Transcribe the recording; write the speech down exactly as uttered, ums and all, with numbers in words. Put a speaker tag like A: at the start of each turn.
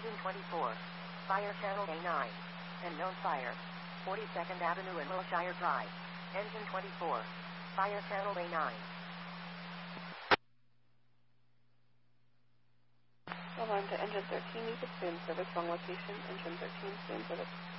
A: Engine twenty-four. Fire channel A nine. Unknown fire. forty-second Avenue and Wilshire Drive. Engine twenty-four. Fire channel A nine.
B: Alarm to engine thirteen, you could stay in service, wrong location, engine thirteen, stay in service.